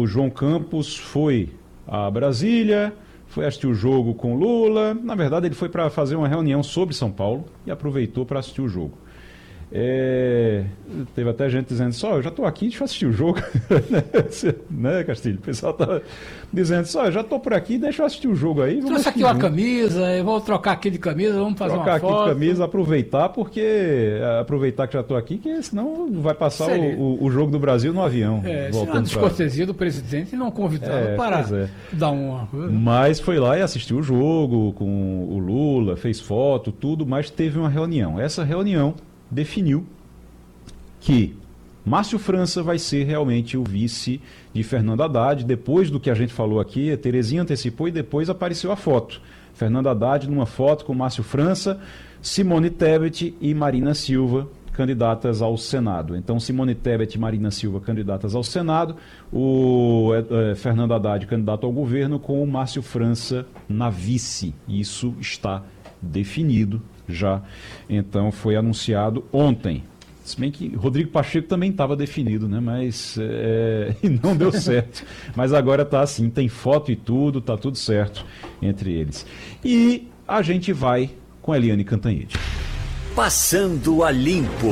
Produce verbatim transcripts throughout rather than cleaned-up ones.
o João Campos foi a Brasília, foi assistir o jogo com Lula. Na verdade, ele foi para fazer uma reunião sobre São Paulo e aproveitou para assistir o jogo. É, teve até gente dizendo só, eu já estou aqui, deixa eu assistir o jogo. Né, Castilho? O pessoal estava dizendo só, eu já estou por aqui, deixa eu assistir o jogo aí. Trouxe aqui uma camisa, eu vou trocar aqui de camisa, vamos fazer trocar uma foto. Trocar aqui de camisa, aproveitar, porque aproveitar que já estou aqui, que senão vai passar o, o, o jogo do Brasil no avião. É, se uma descortesia pra... do presidente não convidá-lo é, para é. dar uma coisa. Mas foi lá e assistiu o jogo com o Lula, fez foto, tudo, mas teve uma reunião. Essa reunião definiu que Márcio França vai ser realmente o vice de Fernando Haddad. Depois do que a gente falou aqui, a Terezinha antecipou e depois apareceu a foto. Fernando Haddad numa foto com Márcio França, Simone Tebet e Marina Silva, candidatas ao Senado. Então, Simone Tebet e Marina Silva, candidatas ao Senado, o é, Fernando Haddad, candidato ao governo, com o Márcio França na vice. Isso está definido já, então foi anunciado ontem. Se bem que Rodrigo Pacheco também estava definido, né? Mas é, e não deu certo. Mas agora está assim, tem foto e tudo, está tudo certo entre eles. E a gente vai com a Eliane Cantanhede. Passando a Limpo.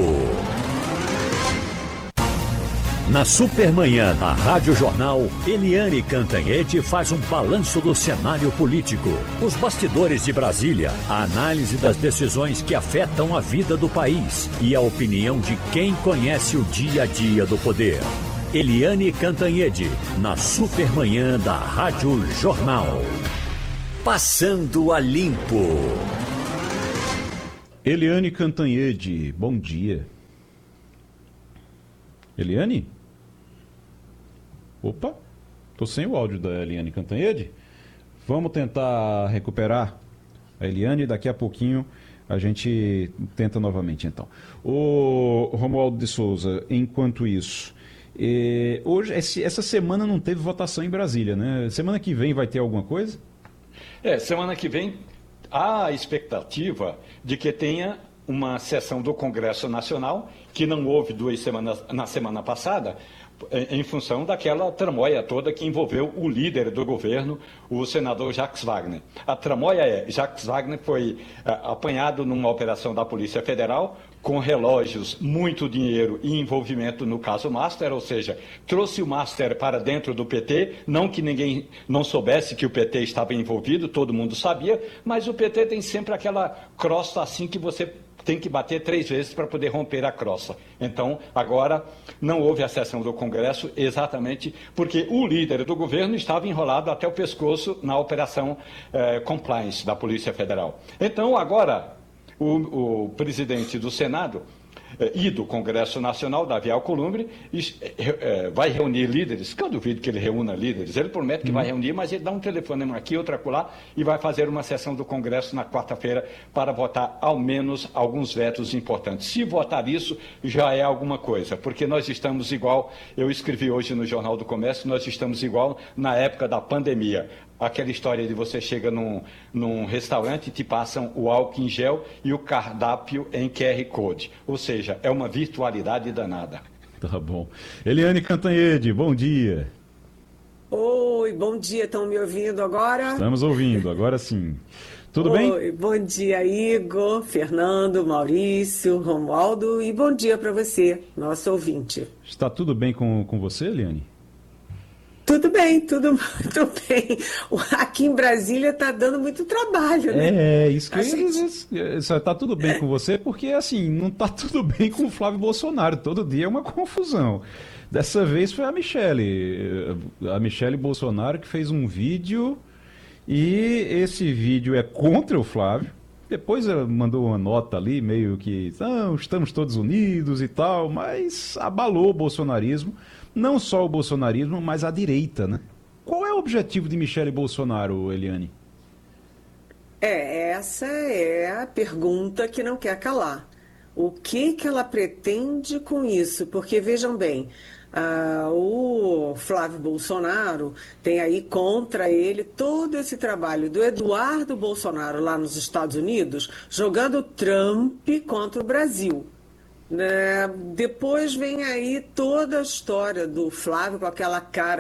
Na Supermanhã, da Rádio Jornal, Eliane Cantanhede faz um balanço do cenário político, os bastidores de Brasília, a análise das decisões que afetam a vida do país e a opinião de quem conhece o dia a dia do poder. Eliane Cantanhede, na Supermanhã da Rádio Jornal. Passando a Limpo. Eliane Cantanhede, bom dia. Eliane? Opa, tô sem o áudio da Eliane Cantanhede. Vamos tentar recuperar a Eliane, daqui a pouquinho a gente tenta novamente então. O Romualdo de Souza, enquanto isso, eh, hoje, esse, essa semana não teve votação em Brasília, né? Semana que vem vai ter alguma coisa? É, semana que vem há a expectativa de que tenha uma sessão do Congresso Nacional, que não houve duas semanas na semana passada, em função daquela tramóia toda que envolveu o líder do governo, o senador Jacques Wagner. A tramóia é, Jacques Wagner foi uh, apanhado numa operação da Polícia Federal, com relógios, muito dinheiro e envolvimento no caso Master, ou seja, trouxe o Master para dentro do P T, não que ninguém não soubesse que o P T estava envolvido, todo mundo sabia, mas o P T tem sempre aquela crosta assim que você tem que bater três vezes para poder romper a crosta. Então, agora, não houve a sessão do Congresso exatamente porque o líder do governo estava enrolado até o pescoço na operação eh, Compliance da Polícia Federal. Então, agora, o, o presidente do Senado eh, e do Congresso Nacional, Davi Alcolumbre, eh, eh, vai reunir líderes, que eu duvido que ele reúna líderes, ele promete que vai reunir, mas ele dá um telefonema aqui, outro acolá, e vai fazer uma sessão do Congresso na quarta-feira para votar ao menos alguns vetos importantes. Se votar isso, já é alguma coisa, porque nós estamos igual, eu escrevi hoje no Jornal do Comércio, nós estamos igual na época da pandemia. Aquela história de você chega num, num restaurante e te passam o álcool em gel e o cardápio em Q R Code. Ou seja, é uma virtualidade danada. Tá bom. Eliane Cantanhede, bom dia. Oi, bom dia. Estão me ouvindo agora? Estamos ouvindo, agora sim. Tudo Oi, bem? Oi, bom dia, Igor, Fernando, Maurício, Romualdo, e bom dia para você, nosso ouvinte. Está tudo bem com, com você, Eliane? Tudo bem, tudo muito bem. Aqui em Brasília está dando muito trabalho, né? É, isso que gente... está tudo bem com você, porque assim, não está tudo bem com o Flávio Bolsonaro. Todo dia é uma confusão. Dessa vez foi a Michele, a Michele Bolsonaro, que fez um vídeo e esse vídeo é contra o Flávio. Depois ela mandou uma nota ali, meio que, não, estamos todos unidos e tal, mas abalou o bolsonarismo. Não só o bolsonarismo, mas a direita, né? Qual é o objetivo de Michele Bolsonaro, Eliane? É, essa é a pergunta que não quer calar. O que que ela pretende com isso? Porque, vejam bem, ah, o Flávio Bolsonaro tem aí contra ele todo esse trabalho do Eduardo Bolsonaro lá nos Estados Unidos, jogando Trump contra o Brasil. É, depois vem aí toda a história do Flávio com aquela cara